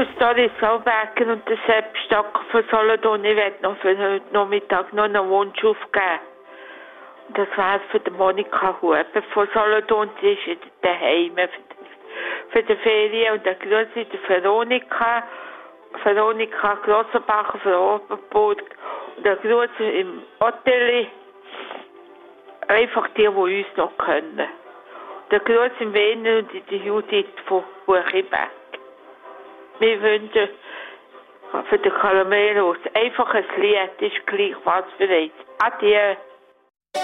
der Doris Sauberger und der Sepp Stock von Solothurn. Ich werde noch für heute Nachmittag noch einen Wunsch aufgeben. Und das wäre für die Monika Huber von Solothurn. Sie ist wieder daheim für die Ferien. Und dann grüße ich die Veronika Grossenbacher von Oberburg. Und dann grüße ich im Hotel einfach die uns noch können. Der Gruß im Wiener und die Judith von Buchibeck. Wir wünschen für den Calameros einfach ein Lied, ist gleich was für uns. Adieu.